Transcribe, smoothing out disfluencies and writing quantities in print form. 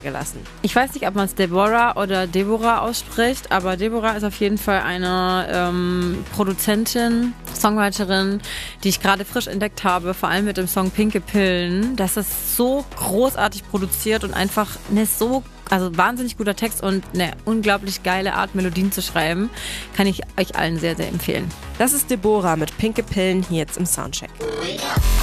gelassen. Ich weiß nicht, ob man es Deborah oder Deborah ausspricht, aber Deborah ist auf jeden Fall eine Produzentin, Songwriterin, die ich gerade frisch entdeckt habe, vor allem mit dem Song Pinke Pillen. Das ist so großartig produziert und einfach wahnsinnig guter Text und eine unglaublich geile Art, Melodien zu schreiben. Kann ich euch allen sehr, sehr empfehlen. Das ist Deborah mit Pinke Pillen hier jetzt im Soundcheck.